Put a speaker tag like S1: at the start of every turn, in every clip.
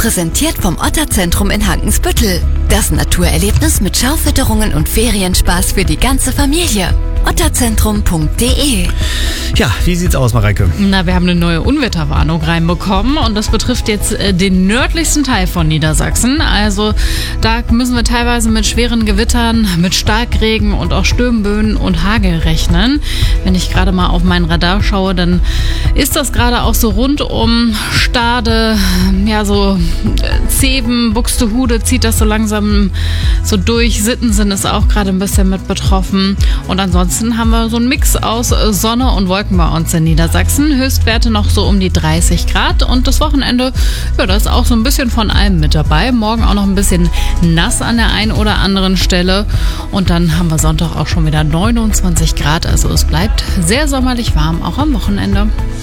S1: Präsentiert vom Otterzentrum in Hankensbüttel. Das Naturerlebnis mit Schaufütterungen und Ferienspaß für die ganze Familie. otterzentrum.de.
S2: Ja, wie sieht's aus, Mareike?
S3: Na, wir haben eine neue Unwetterwarnung reinbekommen und das betrifft jetzt den nördlichsten Teil von Niedersachsen. Also da müssen wir teilweise mit schweren Gewittern, mit Starkregen und auch Sturmböen und Hagel rechnen. Wenn ich gerade mal auf mein Radar schaue, dann ist das gerade auch so rund um Stade, ja so Zeven, Buxtehude zieht das so langsam so durch. Sittensen ist auch gerade ein bisschen mit betroffen. Und ansonsten haben wir so einen Mix aus Sonne und Wolken bei uns in Niedersachsen. Höchstwerte noch so um die 30 Grad. Und das Wochenende, ja, da ist auch so ein bisschen von allem mit dabei. Morgen auch noch ein bisschen nass an der einen oder anderen Stelle. Und dann haben wir Sonntag auch schon wieder 29 Grad. Also es bleibt sehr sommerlich warm, auch am Wochenende.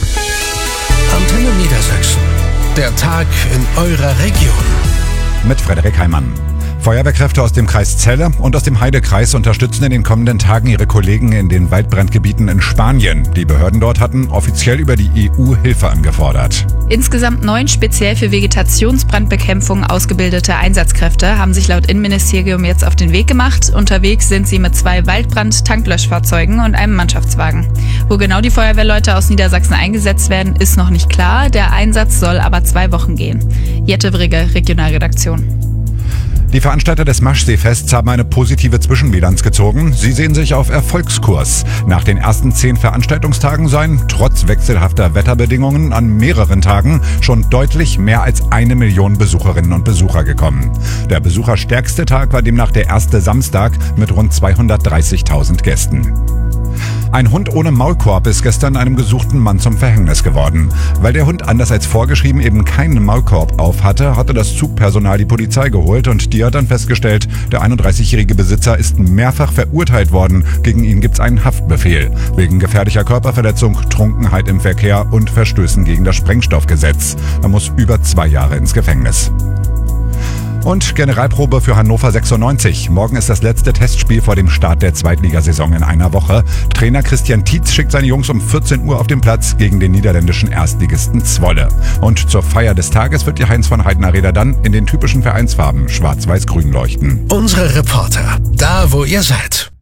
S4: Antenne Niedersachsen. Der Tag in eurer Region.
S5: Mit Frederik Heimann. Feuerwehrkräfte aus dem Kreis Celle und aus dem Heidekreis unterstützen in den kommenden Tagen ihre Kollegen in den Waldbrandgebieten in Spanien. Die Behörden dort hatten offiziell über die EU Hilfe angefordert.
S6: Insgesamt 9 speziell für Vegetationsbrandbekämpfung ausgebildete Einsatzkräfte haben sich laut Innenministerium jetzt auf den Weg gemacht. Unterwegs sind sie mit 2 Waldbrand-Tanklöschfahrzeugen und einem Mannschaftswagen. Wo genau die Feuerwehrleute aus Niedersachsen eingesetzt werden, ist noch nicht klar. Der Einsatz soll aber 2 Wochen gehen. Jette Brigge, Regionalredaktion.
S5: Die Veranstalter des Maschseefests haben eine positive Zwischenbilanz gezogen. Sie sehen sich auf Erfolgskurs. Nach den ersten 10 Veranstaltungstagen seien trotz wechselhafter Wetterbedingungen an mehreren Tagen schon deutlich mehr als 1 Million Besucherinnen und Besucher gekommen. Der besucherstärkste Tag war demnach der erste Samstag mit rund 230.000 Gästen. Ein Hund ohne Maulkorb ist gestern einem gesuchten Mann zum Verhängnis geworden. Weil der Hund anders als vorgeschrieben eben keinen Maulkorb auf hatte, hatte das Zugpersonal die Polizei geholt und die hat dann festgestellt, der 31-jährige Besitzer ist mehrfach verurteilt worden. Gegen ihn gibt's einen Haftbefehl. Wegen gefährlicher Körperverletzung, Trunkenheit im Verkehr und Verstößen gegen das Sprengstoffgesetz. Er muss über 2 Jahre ins Gefängnis. Und Generalprobe für Hannover 96. Morgen ist das letzte Testspiel vor dem Start der Zweitligasaison in einer Woche. Trainer Christian Tietz schickt seine Jungs um 14 Uhr auf den Platz gegen den niederländischen Erstligisten Zwolle. Und zur Feier des Tages wird die Heinz von Heidner Räder dann in den typischen Vereinsfarben schwarz-weiß-grün leuchten.
S4: Unsere Reporter, da wo ihr seid.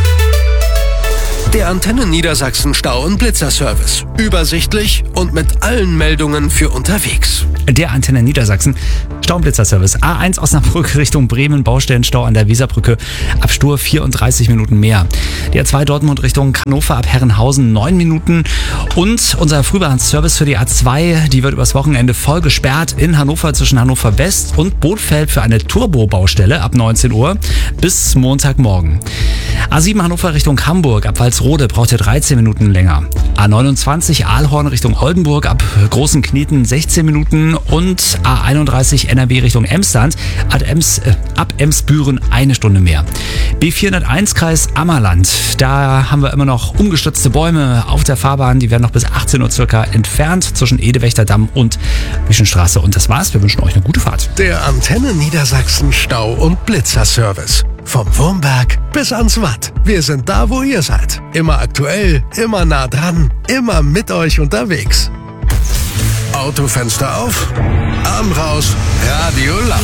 S4: Der Antenne Niedersachsen Stau- und Blitzerservice. Übersichtlich und mit allen Meldungen für unterwegs.
S2: Der Antenne Niedersachsen Stau- und Blitzerservice. A1 Osnabrück Richtung Bremen, Baustellenstau an der Weserbrücke ab Stur 34 Minuten mehr. Die A2 Dortmund Richtung Hannover ab Herrenhausen 9 Minuten. Und unser Frühwarnservice für die A2, die wird übers Wochenende voll gesperrt in Hannover zwischen Hannover West und Bothfeld für eine Turbo-Baustelle ab 19 Uhr bis Montagmorgen. A7 Hannover Richtung Hamburg ab Walsrode braucht ihr 13 Minuten länger. A29 Aalhorn Richtung Oldenburg ab Großen Kneten 16 Minuten und A31 NRW Richtung Emsland ab Emsbüren 1 Stunde mehr. B401 Kreis Ammerland, da haben wir immer noch umgestürzte Bäume auf der Fahrbahn, die werden noch bis 18 Uhr circa entfernt zwischen Edewächterdamm und Wischenstraße. Und das war's, wir wünschen euch eine gute Fahrt.
S4: Der Antenne Niedersachsen Stau- und Blitzerservice. Vom Wurmberg bis ans Watt. Wir sind da, wo ihr seid. Immer aktuell, immer nah dran, immer mit euch unterwegs. Autofenster auf, Arm raus, Radio laut.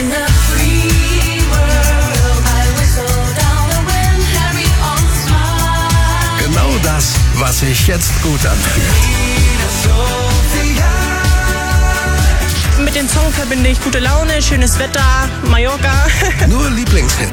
S4: Genau das, was sich jetzt gut anfühlt.
S7: Mit dem Song verbinde ich gute Laune, schönes Wetter, Mallorca.
S4: Nur Lieblingshits.